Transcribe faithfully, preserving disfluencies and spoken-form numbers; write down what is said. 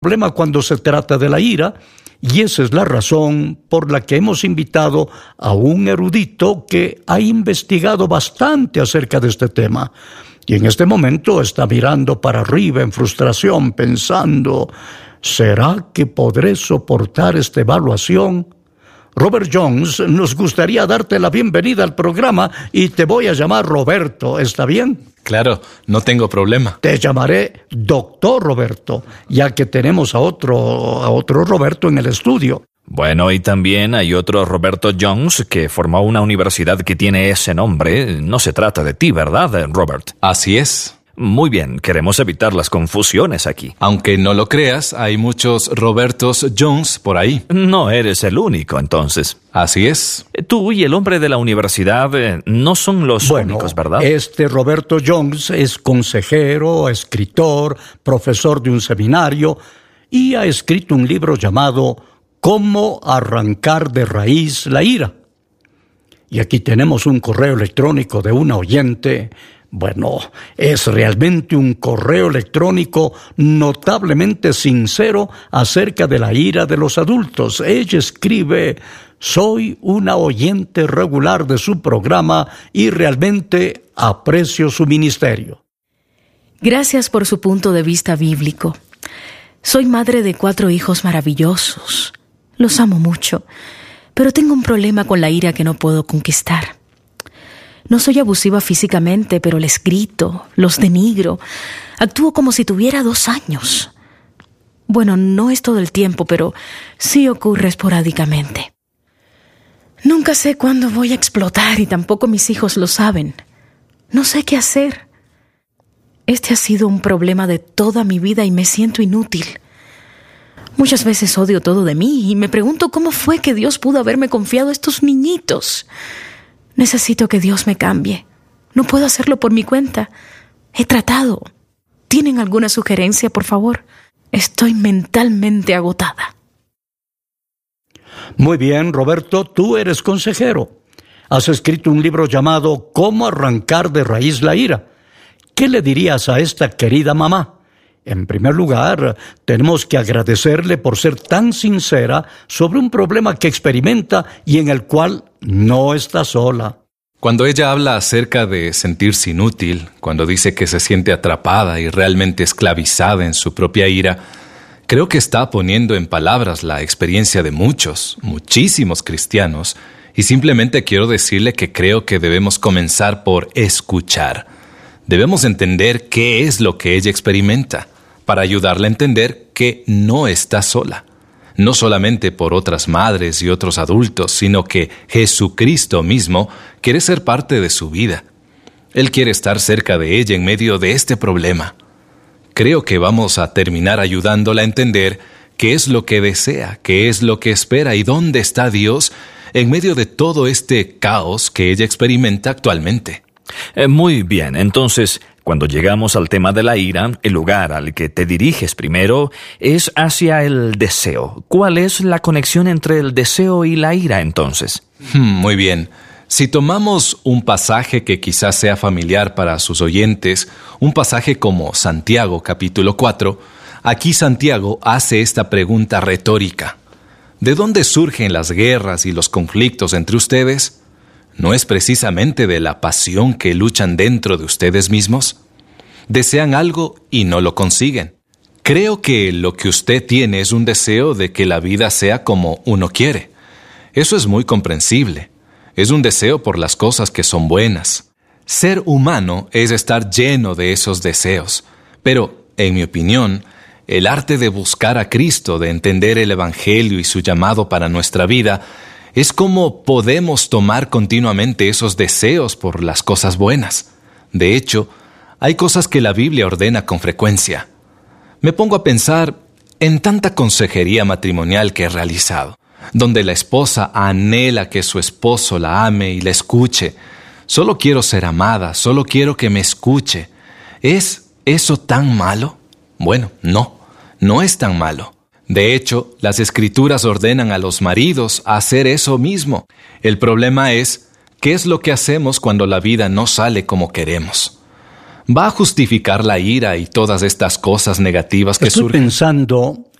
problema cuando se trata de la ira, y esa es la razón por la que hemos invitado a un erudito que ha investigado bastante acerca de este tema. Y en este momento está mirando para arriba en frustración, pensando, ¿será que podré soportar esta evaluación? Robert Jones, nos gustaría darte la bienvenida al programa y te voy a llamar Roberto, ¿está bien? Claro, no tengo problema. Te llamaré Doctor Roberto, ya que tenemos a otro, a otro Roberto en el estudio. Bueno, y también hay otro Roberto Jones que formó una universidad que tiene ese nombre. No se trata de ti, ¿verdad, Robert? Así es. Muy bien, queremos evitar las confusiones aquí. Aunque no lo creas, hay muchos Robertos Jones por ahí. No eres el único, entonces. Así es. Tú y el hombre de la universidad eh, no son los bueno, únicos, ¿verdad? Este Roberto Jones es consejero, escritor, profesor de un seminario y ha escrito un libro llamado ¿Cómo arrancar de raíz la ira? Y aquí tenemos un correo electrónico de una oyente. Bueno, es realmente un correo electrónico notablemente sincero acerca de la ira de los adultos. Ella escribe, soy una oyente regular de su programa y realmente aprecio su ministerio. Gracias por su punto de vista bíblico. Soy madre de cuatro hijos maravillosos. Los amo mucho, pero tengo un problema con la ira que no puedo conquistar. No soy abusiva físicamente, pero les grito, los denigro. Actúo como si tuviera dos años. Bueno, no es todo el tiempo, pero sí ocurre esporádicamente. Nunca sé cuándo voy a explotar y tampoco mis hijos lo saben. No sé qué hacer. Este ha sido un problema de toda mi vida y me siento inútil. Muchas veces odio todo de mí y me pregunto cómo fue que Dios pudo haberme confiado a estos niñitos. Necesito que Dios me cambie. No puedo hacerlo por mi cuenta. He tratado. ¿Tienen alguna sugerencia, por favor? Estoy mentalmente agotada. Muy bien, Roberto, tú eres consejero. Has escrito un libro llamado ¿Cómo arrancar de raíz la ira? ¿Qué le dirías a esta querida mamá? En primer lugar, tenemos que agradecerle por ser tan sincera sobre un problema que experimenta y en el cual no está sola. Cuando ella habla acerca de sentirse inútil, cuando dice que se siente atrapada y realmente esclavizada en su propia ira, creo que está poniendo en palabras la experiencia de muchos, muchísimos cristianos, y simplemente quiero decirle que creo que debemos comenzar por escuchar. Debemos entender qué es lo que ella experimenta, para ayudarla a entender que no está sola. No solamente por otras madres y otros adultos, sino que Jesucristo mismo quiere ser parte de su vida. Él quiere estar cerca de ella en medio de este problema. Creo que vamos a terminar ayudándola a entender qué es lo que desea, qué es lo que espera y dónde está Dios en medio de todo este caos que ella experimenta actualmente. Eh, muy bien, entonces, cuando llegamos al tema de la ira, el lugar al que te diriges primero es hacia el deseo. ¿Cuál es la conexión entre el deseo y la ira, entonces? Hmm, muy bien. Si tomamos un pasaje que quizás sea familiar para sus oyentes, un pasaje como Santiago capítulo cuatro, aquí Santiago hace esta pregunta retórica. ¿De dónde surgen las guerras y los conflictos entre ustedes? ¿No es precisamente de la pasión que luchan dentro de ustedes mismos? Desean algo y no lo consiguen. Creo que lo que usted tiene es un deseo de que la vida sea como uno quiere. Eso es muy comprensible. Es un deseo por las cosas que son buenas. Ser humano es estar lleno de esos deseos. Pero, en mi opinión, el arte de buscar a Cristo, de entender el Evangelio y su llamado para nuestra vida, es como podemos tomar continuamente esos deseos por las cosas buenas. De hecho, hay cosas que la Biblia ordena con frecuencia. Me pongo a pensar en tanta consejería matrimonial que he realizado, donde la esposa anhela que su esposo la ame y la escuche. Solo quiero ser amada, solo quiero que me escuche. ¿Es eso tan malo? Bueno, no, no es tan malo. De hecho, las Escrituras ordenan a los maridos a hacer eso mismo. El problema es, ¿qué es lo que hacemos cuando la vida no sale como queremos? ¿Va a justificar la ira y todas estas cosas negativas que Estoy surgen? pensando